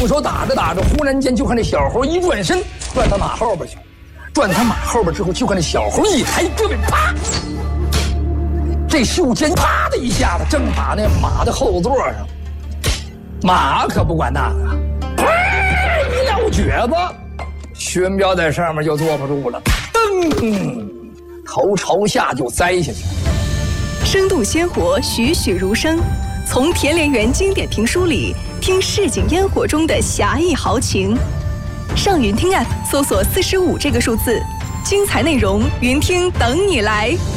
用手打着打着，忽然间就看这小猴一转身，转他马后边去，转他马后边之后，就看这小猴一抬胳膊，啪！这袖尖啪的一下子正打那马的后座上，马可不管那个，一撂蹶子，薛彪在上面就坐不住了，噔，头朝下就栽下去。 生动鲜活，栩栩如生。从田连元经典评书里听市井烟火中的侠义豪情。上云听 App 搜索45这个数字，精彩内容云听等你来。